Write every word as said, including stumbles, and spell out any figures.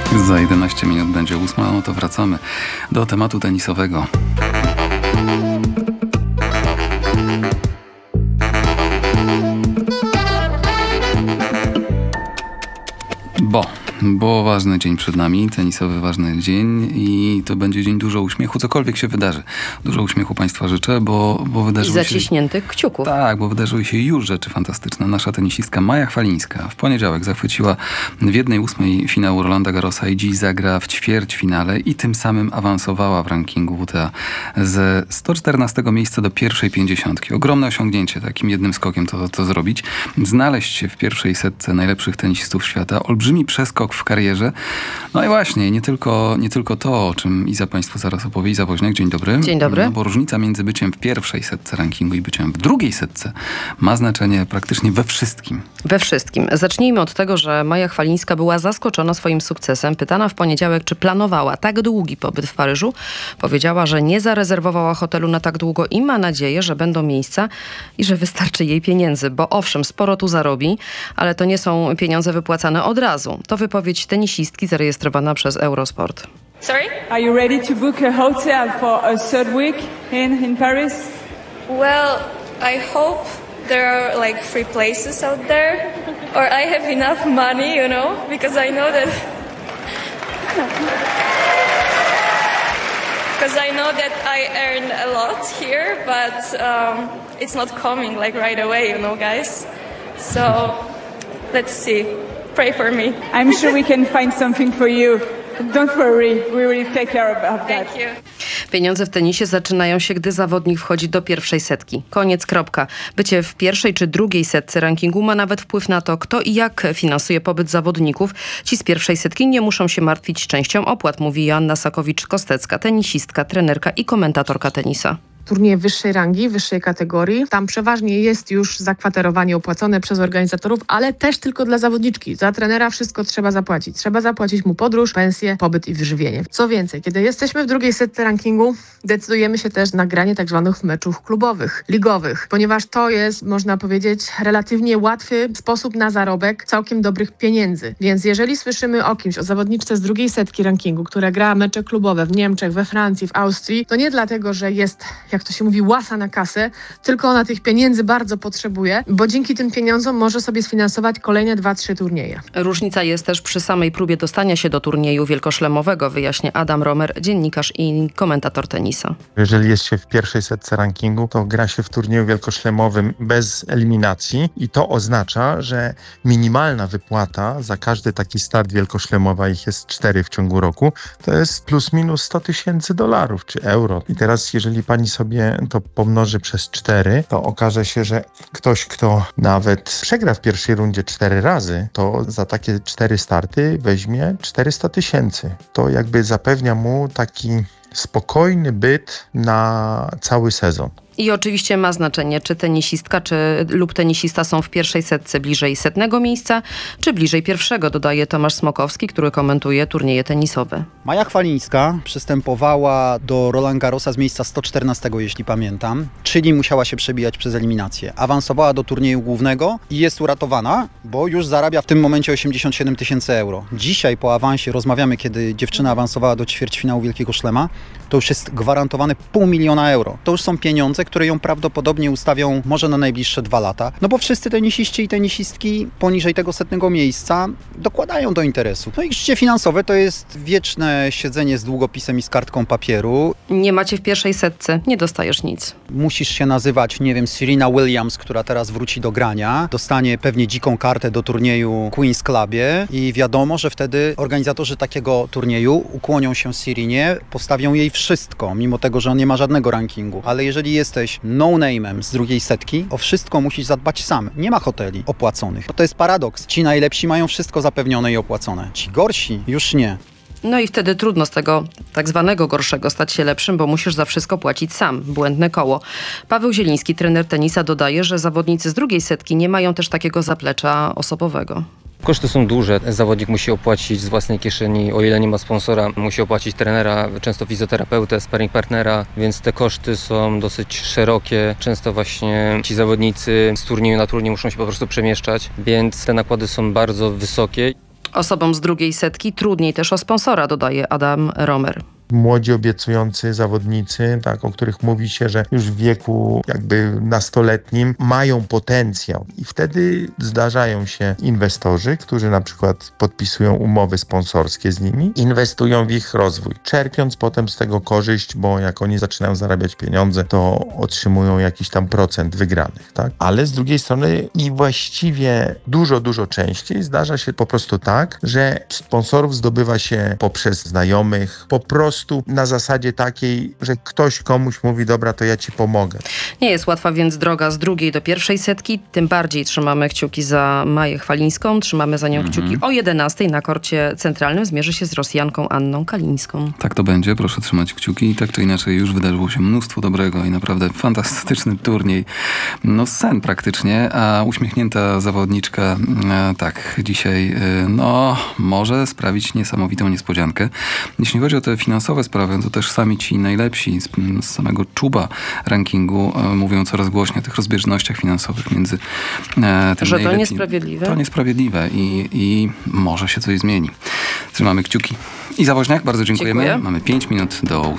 Za jedenaście minut będzie ósma, no to wracamy do tematu tenisowego. Bo, bo ważny dzień przed nami, tenisowy ważny dzień i to będzie dzień dużo uśmiechu, cokolwiek się wydarzy. Dużo uśmiechu Państwa życzę, bo, bo wydarzyły się... I zaciśniętych kciuków. Tak, bo wydarzyły się już rzeczy fantastyczne. Nasza tenisistka Maja Chwalińska w poniedziałek zachwyciła w jednej ósmej finału Rolanda Garrosa i dziś zagra w ćwierćfinale i tym samym awansowała w rankingu W T A ze sto czternastego miejsca do pierwszej pięćdziesiątki. Ogromne osiągnięcie, takim jednym skokiem to, to zrobić. Znaleźć się w pierwszej setce najlepszych tenisistów świata. Olbrzymi przeskok w karierze. No i właśnie, nie tylko, nie tylko to, o czym Iza Państwu zaraz opowie. Iza Woźniak, dzień dobry. Dzień dobry. No bo różnica między byciem w pierwszej setce rankingu i byciem w drugiej setce ma znaczenie praktycznie we wszystkim. We wszystkim. Zacznijmy od tego, że Maja Chwalińska była zaskoczona swoim sukcesem. Pytana w poniedziałek, czy planowała tak długi pobyt w Paryżu, powiedziała, że nie zarezerwowała hotelu na tak długo i ma nadzieję, że będą miejsca i że wystarczy jej pieniędzy, bo owszem, sporo tu zarobi, ale to nie są pieniądze wypłacane od razu. To wypowiedź tenisistki zarejestrowana przez Eurosport. Sorry? Are you ready to book a hotel for a third week in, in Paris? Well, I hope there are like free places out there, or I have enough money, you know, because I know that because I know that I earn a lot here, but um, it's not coming like right away, you know, guys. So let's see. Pray for me. I'm sure we can find something for you. Don't worry, we will take care about that. Thank you. Pieniądze w tenisie zaczynają się, gdy zawodnik wchodzi do pierwszej setki. Koniec, kropka. Bycie w pierwszej czy drugiej setce rankingu ma nawet wpływ na to, kto i jak finansuje pobyt zawodników. Ci z pierwszej setki nie muszą się martwić częścią opłat, mówi Joanna Sakowicz-Kostecka, tenisistka, trenerka i komentatorka tenisa. Turnieje wyższej rangi, wyższej kategorii. Tam przeważnie jest już zakwaterowanie opłacone przez organizatorów, ale też tylko dla zawodniczki. Za trenera wszystko trzeba zapłacić. Trzeba zapłacić mu podróż, pensję, pobyt i wyżywienie. Co więcej, kiedy jesteśmy w drugiej setce rankingu, decydujemy się też na granie tak zwanych meczów klubowych, ligowych, ponieważ to jest, można powiedzieć, relatywnie łatwy sposób na zarobek całkiem dobrych pieniędzy. Więc jeżeli słyszymy o kimś, o zawodniczce z drugiej setki rankingu, która gra mecze klubowe w Niemczech, we Francji, w Austrii, to nie dlatego, że jest, jak to się mówi, łasa na kasę, tylko ona tych pieniędzy bardzo potrzebuje, bo dzięki tym pieniądzom może sobie sfinansować kolejne dwa, trzy turnieje. Różnica jest też przy samej próbie dostania się do turnieju wielkoszlemowego, wyjaśnia Adam Romer, dziennikarz i komentator tenisa. Jeżeli jest się w pierwszej setce rankingu, to gra się w turnieju wielkoszlemowym bez eliminacji i to oznacza, że minimalna wypłata za każdy taki start wielkoszlemowy, a ich jest cztery w ciągu roku, to jest plus minus sto tysięcy dolarów czy euro. I teraz jeżeli pani sobie to pomnoży przez cztery, to okaże się, że ktoś, kto nawet przegra w pierwszej rundzie cztery razy, to za takie cztery starty weźmie czterysta tysięcy. To jakby zapewnia mu taki spokojny byt na cały sezon. I oczywiście ma znaczenie, czy tenisistka czy, lub tenisista są w pierwszej setce bliżej setnego miejsca, czy bliżej pierwszego, dodaje Tomasz Smokowski, który komentuje turnieje tenisowe. Maja Chwalińska przystępowała do Roland Garrosa z miejsca sto czternastego, jeśli pamiętam, czyli musiała się przebijać przez eliminację. Awansowała do turnieju głównego i jest uratowana, bo już zarabia w tym momencie osiemdziesiąt siedem tysięcy euro. Dzisiaj po awansie rozmawiamy, kiedy dziewczyna awansowała do ćwierćfinału Wielkiego Szlema, to już jest gwarantowane pół miliona euro. To już są pieniądze, które ją prawdopodobnie ustawią może na najbliższe dwa lata. No bo wszyscy tenisiści i tenisistki poniżej tego setnego miejsca dokładają do interesu. No i życie finansowe to jest wieczne siedzenie z długopisem i z kartką papieru. Nie macie w pierwszej setce, nie dostajesz nic. Musisz się nazywać, nie wiem, Serena Williams, która teraz wróci do grania. Dostanie pewnie dziką kartę do turnieju Queen's Clubie i wiadomo, że wtedy organizatorzy takiego turnieju ukłonią się Serenie, postawią jej wszystko, mimo tego, że on nie ma żadnego rankingu. Ale jeżeli jesteś no-name'em z drugiej setki, o wszystko musisz zadbać sam. Nie ma hoteli opłaconych. Bo to jest paradoks. Ci najlepsi mają wszystko zapewnione i opłacone. Ci gorsi już nie. No i wtedy trudno z tego tak zwanego gorszego stać się lepszym, bo musisz za wszystko płacić sam. Błędne koło. Paweł Zieliński, trener tenisa, dodaje, że zawodnicy z drugiej setki nie mają też takiego zaplecza osobowego. Koszty są duże. Zawodnik musi opłacić z własnej kieszeni, o ile nie ma sponsora, musi opłacić trenera, często fizjoterapeutę, sparring partnera, więc te koszty są dosyć szerokie. Często właśnie ci zawodnicy z turnieju na turniej muszą się po prostu przemieszczać, więc te nakłady są bardzo wysokie. Osobom z drugiej setki trudniej też o sponsora, dodaje Adam Romer. Młodzi, obiecujący zawodnicy, tak, o których mówi się, że już w wieku jakby nastoletnim mają potencjał. I wtedy zdarzają się inwestorzy, którzy na przykład podpisują umowy sponsorskie z nimi, inwestują w ich rozwój, czerpiąc potem z tego korzyść, bo jak oni zaczynają zarabiać pieniądze, to otrzymują jakiś tam procent wygranych, tak? Ale z drugiej strony i właściwie dużo, dużo częściej zdarza się po prostu tak, że sponsorów zdobywa się poprzez znajomych, po prostu na zasadzie takiej, że ktoś komuś mówi, dobra, to ja ci pomogę. Nie jest łatwa więc droga z drugiej do pierwszej setki, tym bardziej trzymamy kciuki za Maję Chwalińską, trzymamy za nią kciuki. O jedenastej na korcie centralnym zmierzy się z Rosjanką Anną Kalińską. Tak to będzie, proszę trzymać kciuki. Tak czy inaczej już wydarzyło się mnóstwo dobrego i naprawdę fantastyczny turniej. No sen praktycznie, a uśmiechnięta zawodniczka e, tak dzisiaj e, no może sprawić niesamowitą niespodziankę. Jeśli chodzi o te finansowe sprawy, to też sami ci najlepsi z, z samego czuba rankingu e, mówią coraz głośniej o tych rozbieżnościach finansowych między e, tym Że to najlepszym- niesprawiedliwe? To niesprawiedliwe i, i może się coś zmieni. Trzymamy kciuki. Iza Woźniak, bardzo dziękujemy. Dziękuję. Mamy pięć minut do ósmej.